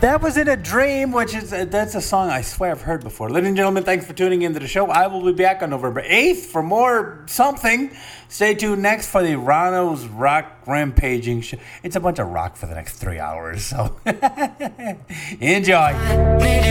That was In a Dream, which is that's a song I swear I've heard before. Ladies and gentlemen, thanks for tuning into the show. I will be back on November 8th for more something. Stay tuned next for the Rano's Rock Rampaging show. It's a bunch of rock for the next 3 hours, so enjoy.